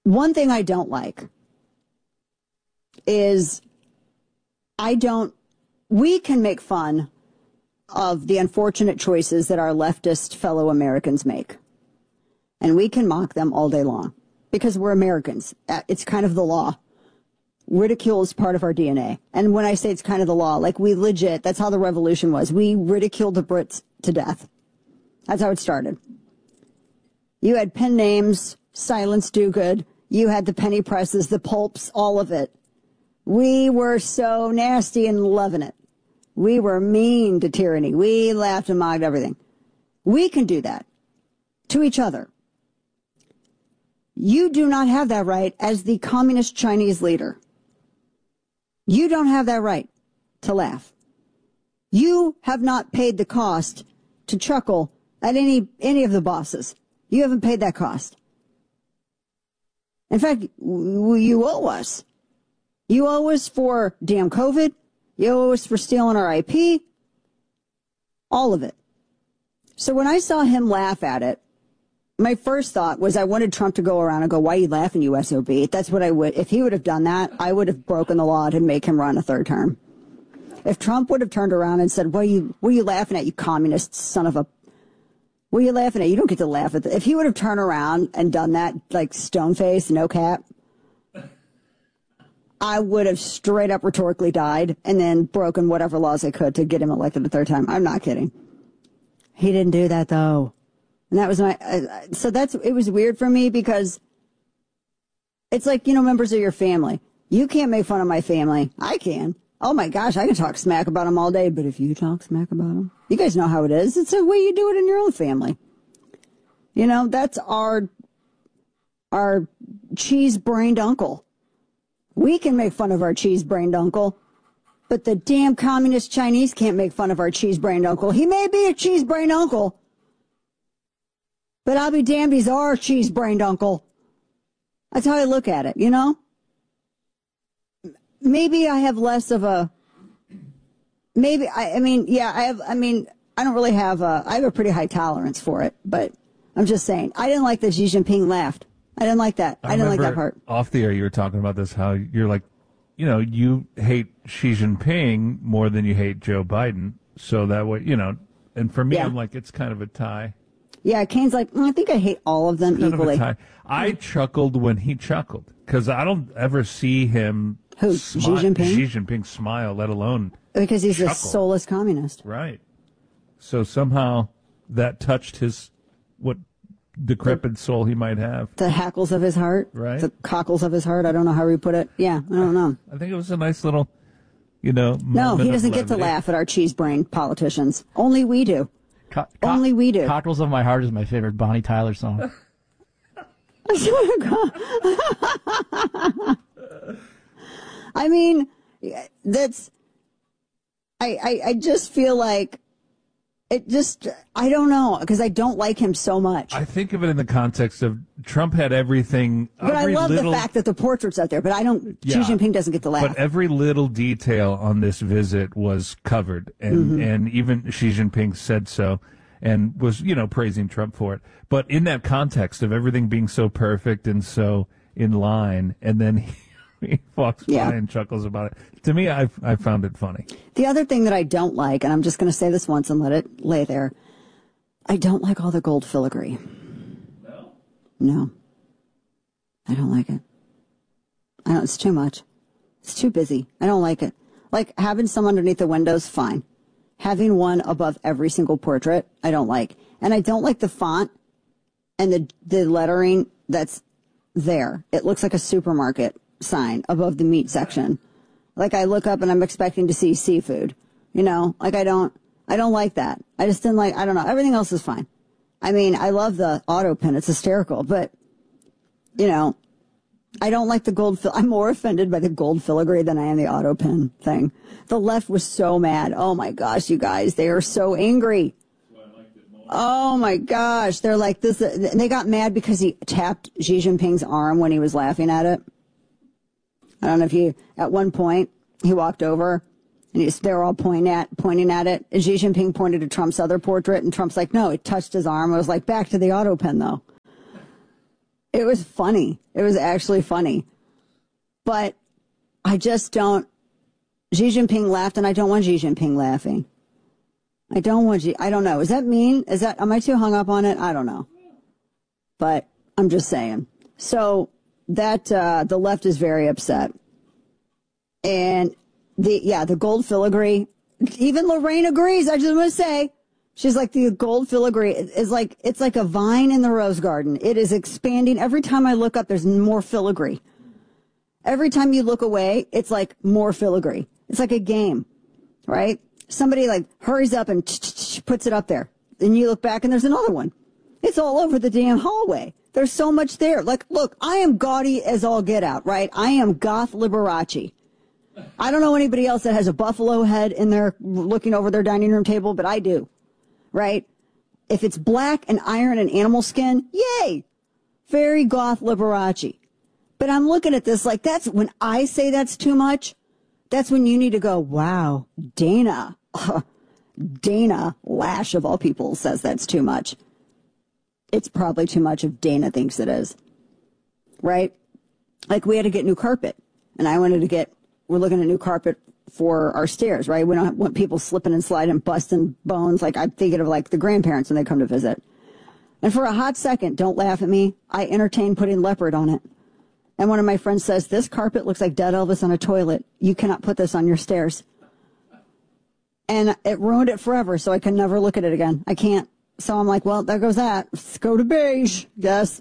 One thing I don't like is we can make fun of the unfortunate choices that our leftist fellow Americans make. And we can mock them all day long because we're Americans. It's kind of the law. Ridicule is part of our DNA. And when I say it's kind of the law, like we legit, that's how the revolution was. We ridiculed the Brits to death. That's how it started. You had pen names, Silence Dogood. You had the penny presses, the pulps, all of it. We were so nasty and loving it. We were mean to tyranny. We laughed and mocked everything. We can do that to each other. You do not have that right as the communist Chinese leader. You don't have that right to laugh. You have not paid the cost to chuckle at any of the bosses. You haven't paid that cost. In fact, you owe us. You owe us for damn COVID. You owe us for stealing our IP. All of it. So when I saw him laugh at it, my first thought was I wanted Trump to go around and go, why are you laughing, you SOB? That's what I would. If he would have done that, I would have broken the law to make him run a third term. If Trump would have turned around and said, what are you laughing at, you communist son of a... What are you laughing at? You don't get to laugh at that. If he would have turned around and done that, like stone face, no cap, I would have straight up rhetorically died and then broken whatever laws I could to get him elected a third time. I'm not kidding. He didn't do that, though. And that was it was weird for me because it's like, members of your family. You can't make fun of my family. I can. Oh my gosh, I can talk smack about them all day, but if you talk smack about them, you guys know how it is. It's the way you do it in your own family. That's our cheese-brained uncle. We can make fun of our cheese-brained uncle, but the damn communist Chinese can't make fun of our cheese-brained uncle. He may be a cheese-brained uncle, but I'll be damned, he's our cheese-brained uncle. That's how I look at it, Maybe I have less of a, I don't really have I have a pretty high tolerance for it, but I'm just saying, I didn't like that Xi Jinping laughed. I didn't like that. I didn't like that part. Off the air, you were talking about this, how you're like, you hate Xi Jinping more than you hate Joe Biden. So that way, and for me, I'm like, it's kind of a tie. Yeah, Kane's like, I think I hate all of them equally. I chuckled when he chuckled because I don't ever see him. Who? Xi Jinping? Xi Jinping smile, let alone because he's chuckle. A soulless communist. Right. So somehow that touched his what decrepit soul he might have. The hackles of his heart. Right. The cockles of his heart. I don't know how we put it. Yeah, I don't know. I think it was a nice little, No, he doesn't get to laugh at our cheese-brained politicians. Only we do. Only we do. Cockles of My Heart is my favorite Bonnie Tyler song. I swear to God. I mean, I just feel like I don't know, because I don't like him so much. I think of it in the context of Trump had everything. But I love the fact that the portrait's out there, but Xi Jinping doesn't get to laugh. But every little detail on this visit was covered, and even Xi Jinping said so, and was, praising Trump for it. But in that context of everything being so perfect and so in line, and then he walks by and chuckles about it. To me, I found it funny. The other thing that I don't like, and I'm just going to say this once and let it lay there, I don't like all the gold filigree. No. I don't like it. It's too much. It's too busy. I don't like it. Like, having some underneath the windows, fine. Having one above every single portrait, I don't like. And I don't like the font and the lettering that's there. It looks like a supermarket sign above the meat section. Like, I look up and I'm expecting to see seafood. Like, I don't like that. I just didn't like, I don't know. Everything else is fine. I mean, I love the auto pen. It's hysterical, but, I don't like the gold. I'm more offended by the gold filigree than I am the auto pen thing. The left was so mad. Oh my gosh, you guys, they are so angry. Oh my gosh, they're like this. They got mad because he tapped Xi Jinping's arm when he was laughing at it. I don't know if at one point he walked over and they were all pointing at it. And Xi Jinping pointed to Trump's other portrait, and Trump's like, no, it touched his arm. I was like, back to the auto pen though. It was funny. It was actually funny. But I just don't. Xi Jinping laughed, and I don't want Xi Jinping laughing. I don't know. Is that mean? Am I too hung up on it? I don't know. But I'm just saying. So that, the left is very upset. And the gold filigree, even Lorraine agrees. I just want to say, she's like, the gold filigree is like, it's like a vine in the rose garden. It is expanding. Every time I look up, there's more filigree. Every time you look away, it's like more filigree. It's like a game, right? Somebody like hurries up and puts it up there. Then you look back and there's another one. It's all over the damn hallway. There's so much there. Like, look, I am gaudy as all get out, right? I am goth Liberace. I don't know anybody else that has a buffalo head in there looking over their dining room table, but I do, right? If it's black and iron and animal skin, yay! Very goth Liberace. But I'm looking at this like, that's when I say that's too much. That's when you need to go, wow, Dana. Dana Lash, of all people, says that's too much. It's probably too much if Dana thinks it is. Right? Like, we had to get new carpet. And we're looking at new carpet for our stairs, right? We don't want people slipping and sliding, busting bones. Like, I'm thinking of, like, the grandparents when they come to visit. And for a hot second, don't laugh at me, I entertained putting leopard on it. And one of my friends says, this carpet looks like dead Elvis on a toilet. You cannot put this on your stairs. And it ruined it forever, so I can never look at it again. I can't. So I'm like, well, there goes that. Let's go to beige, guess.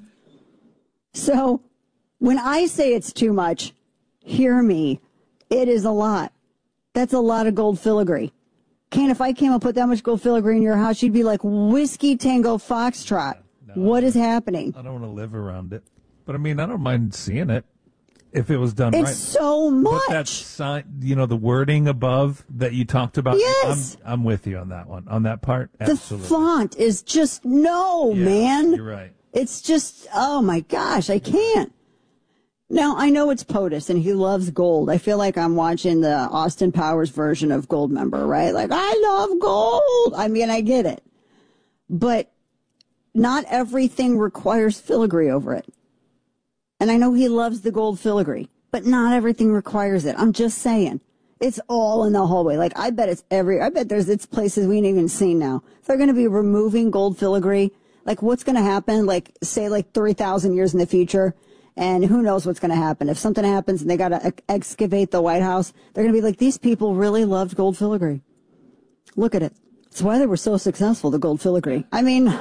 So when I say it's too much, hear me. It is a lot. That's a lot of gold filigree. If I came and put that much gold filigree in your house, you'd be like, Whiskey Tango Foxtrot. No, what is happening? I don't want to live around it. But I mean, I don't mind seeing it if it was done right. It's so much. But that sign, the wording above that you talked about. Yes. I'm with you on that one. On that part, absolutely. The font is just man. You're right. It's just, oh my gosh, I can't. Now, I know it's POTUS and he loves gold. I feel like I'm watching the Austin Powers version of Goldmember, right? Like, I love gold. I mean, I get it. But not everything requires filigree over it. And I know he loves the gold filigree, but not everything requires it. I'm just saying. It's all in the hallway. Like, I bet it's places we ain't even seen now. If they're going to be removing gold filigree, like, what's going to happen? Like, say, 3,000 years in the future, and who knows what's going to happen. If something happens and they got to excavate the White House, they're going to be like, these people really loved gold filigree. Look at it. It's why they were so successful, the gold filigree. I mean,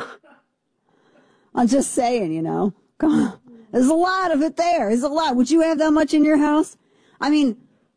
I'm just saying, Come on. There's a lot of it there. There's a lot. Would you have that much in your house? I mean,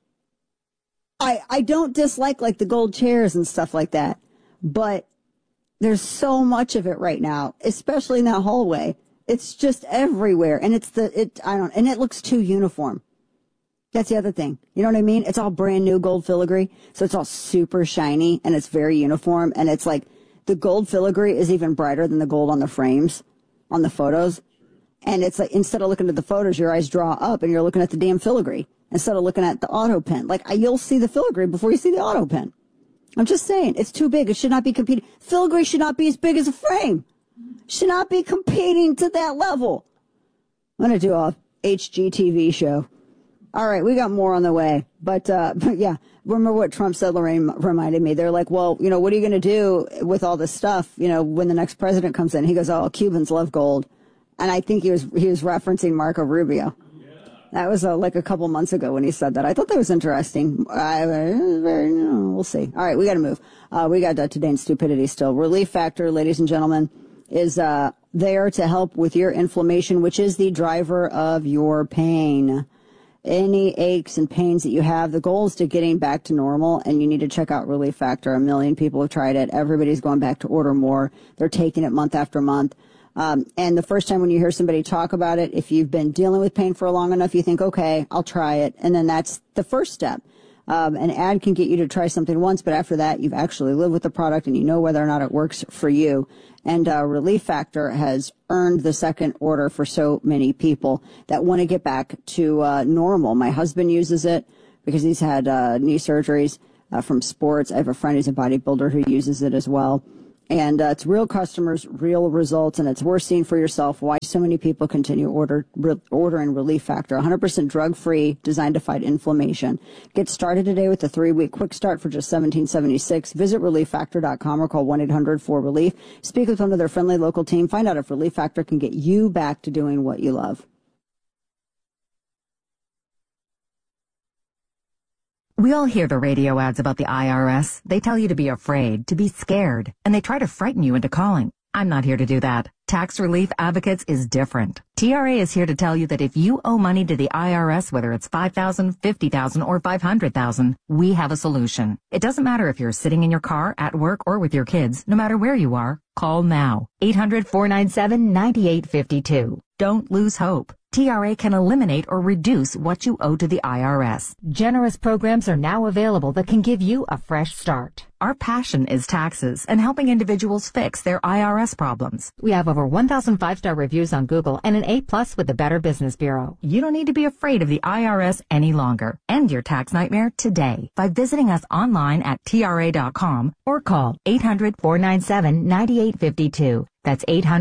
I don't dislike like the gold chairs and stuff like that, but there's so much of it right now, especially in that hallway. It's just everywhere, and and it looks too uniform. That's the other thing. You know what I mean? It's all brand new gold filigree, so it's all super shiny and it's very uniform, and it's like the gold filigree is even brighter than the gold on the frames, on the photos. And it's like, instead of looking at the photos, your eyes draw up and you're looking at the damn filigree instead of looking at the auto pen. Like, you'll see the filigree before you see the auto pen. I'm just saying, it's too big. It should not be competing. Filigree should not be as big as a frame. Should not be competing to that level. I'm going to do a HGTV show. All right, we got more on the way. But yeah, remember what Trump said, Lorraine reminded me. They're like, well, what are you going to do with all this stuff, when the next president comes in? He goes, oh, Cubans love gold. And I think he was referencing Marco Rubio. Yeah. That was like a couple months ago when he said that. I thought that was interesting. We'll see. All right, we got to move. We got Today in Stupidity still. Relief Factor, ladies and gentlemen, is there to help with your inflammation, which is the driver of your pain. Any aches and pains that you have, the goal is to getting back to normal, and you need to check out Relief Factor. 1 million people have tried it. Everybody's going back to order more. They're taking it month after month. And the first time when you hear somebody talk about it, if you've been dealing with pain for long enough, you think, okay, I'll try it. And then that's the first step. An ad can get you to try something once, but after that, you've actually lived with the product and you know whether or not it works for you. And Relief Factor has earned the second order for so many people that want to get back to normal. My husband uses it because he's had knee surgeries from sports. I have a friend who's a bodybuilder who uses it as well. And it's real customers, real results, and it's worth seeing for yourself why so many people continue ordering Relief Factor. 100% drug-free, designed to fight inflammation. Get started today with a 3-week quick start for just $17.76. Visit ReliefFactor.com or call 1-800-4RELIEF. Speak with one of their friendly local team. Find out if Relief Factor can get you back to doing what you love. We all hear the radio ads about the IRS. They tell you to be afraid, to be scared, and they try to frighten you into calling. I'm not here to do that. Tax Relief Advocates is different. TRA is here to tell you that if you owe money to the IRS, whether it's $5,000, $50,000, or $500,000, we have a solution. It doesn't matter if you're sitting in your car, at work, or with your kids. No matter where you are, call now. 800-497-9852. Don't lose hope. TRA can eliminate or reduce what you owe to the IRS. Generous programs are now available that can give you a fresh start. Our passion is taxes and helping individuals fix their IRS problems. We have over 1,000 5-star reviews on Google and an A+ with the Better Business Bureau. You don't need to be afraid of the IRS any longer. End your tax nightmare today by visiting us online at TRA.com or call 800-497-9852. That's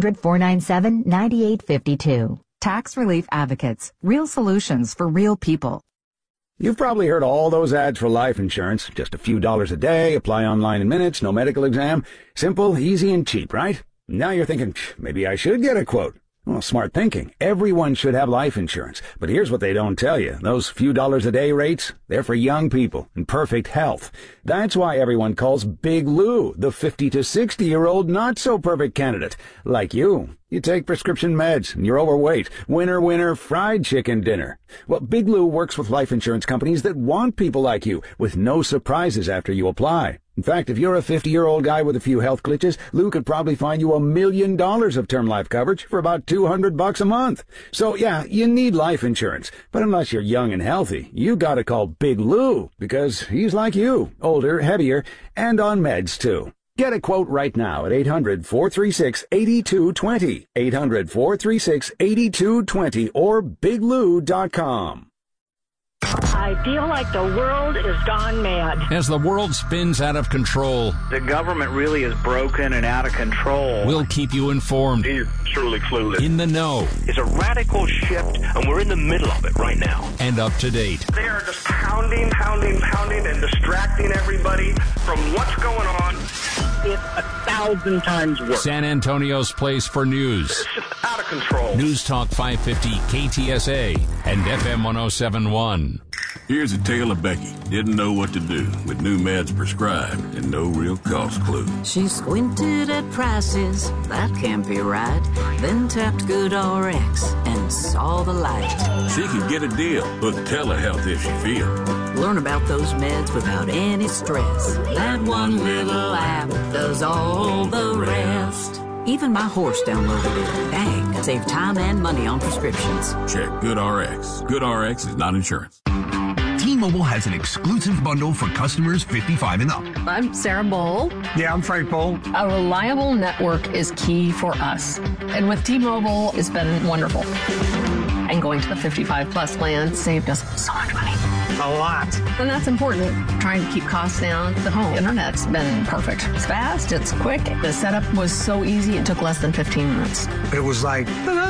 800-497-9852. Tax Relief Advocates. Real solutions for real people. You've probably heard all those ads for life insurance. Just a few dollars a day, apply online in minutes, no medical exam. Simple, easy, and cheap, right? Now you're thinking, maybe I should get a quote. Well, smart thinking. Everyone should have life insurance. But here's what they don't tell you. Those few dollars a day rates, they're for young people in perfect health. That's why everyone calls Big Lou the 50 to 60-year-old not-so-perfect candidate. Like you. You take prescription meds, and you're overweight. Winner, winner, fried chicken dinner. Well, Big Lou works with life insurance companies that want people like you, with no surprises after you apply. In fact, if you're a 50-year-old guy with a few health glitches, Lou could probably find you $1 million of term life coverage for about $200 a month. So, yeah, you need life insurance. But unless you're young and healthy, you gotta call Big Lou, because he's like you, older, heavier, and on meds, too. Get a quote right now at 800-436-8220, 800-436-8220, or biglou.com. I feel like the world is gone mad. As the world spins out of control, the government really is broken and out of control. We'll keep you informed. He's truly clueless. In the know. It's a radical shift, and we're in the middle of it right now. And up to date. They are just pounding, and distracting everybody from what's going on. It's 1,000 times worse. San Antonio's place for news. It's just out of control. News Talk 550 KTSA and FM 107.1. Here's a tale of Becky. Didn't know what to do with new meds prescribed and no real cost clue. She squinted at prices, that can't be right. Then tapped GoodRx and saw the light. She could get a deal, book telehealth if she feels. Learn about those meds without any stress. That one little app does all the rest. Even my horse downloaded it. Dang, save time and money on prescriptions. Check GoodRx. GoodRx is not insurance. T-Mobile has an exclusive bundle for customers 55 and up. I'm Sarah Bowl. Yeah, I'm Frank Bowl. A reliable network is key for us. And with T-Mobile, it's been wonderful. And going to the 55-plus plan saved us so much money. A lot. And that's important. Trying to keep costs down. The home internet's been perfect. It's fast. It's quick. The setup was so easy. It took less than 15 minutes. It was like,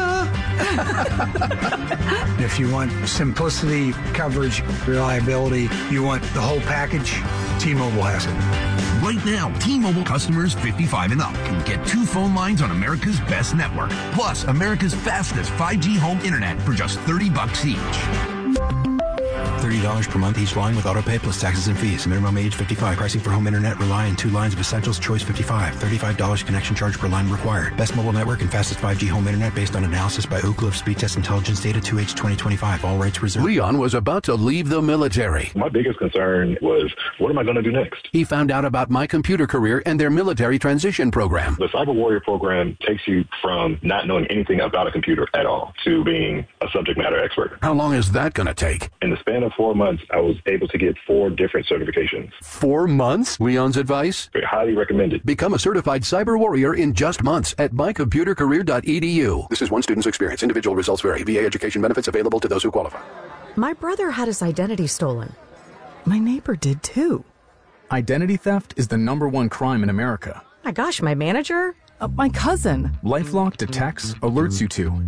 if you want simplicity, coverage, reliability, you want the whole package, T-Mobile has it. Right now, T-Mobile customers 55 and up can get 2 phone lines on America's best network, plus America's fastest 5G home internet for just $30 each. $30 per month each line with autopay plus taxes and fees. Minimum age 55. Pricing for home internet rely on 2 lines of Essentials Choice 55. $35 connection charge per line required. Best mobile network and fastest 5G home internet based on analysis by Ookla of Speed Test Intelligence data 2H 2025. All rights reserved. Leon was about to leave the military. My biggest concern was, what am I going to do next? He found out about My Computer Career and their military transition program. The Cyber Warrior program takes you from not knowing anything about a computer at all to being a subject matter expert. How long is that going to take? In the span of 4 months, I was able to get 4 different certifications. 4 months? Leon's advice? Highly recommended. Become a certified cyber warrior in just months at mycomputercareer.edu. This is one student's experience. Individual results vary. VA education benefits available to those who qualify. My brother had his identity stolen. My neighbor did too. Identity theft is the #1 crime in America. My gosh, my manager? My cousin. LifeLock detects, alerts you to,